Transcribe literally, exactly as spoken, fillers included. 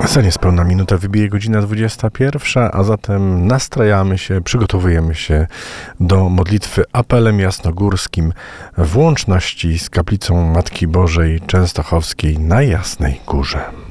Za niespełna minutę wybije godzina dwudziesta pierwsza, a zatem nastrajamy się, przygotowujemy się do modlitwy apelem jasnogórskim w łączności z kaplicą Matki Bożej Częstochowskiej na Jasnej Górze.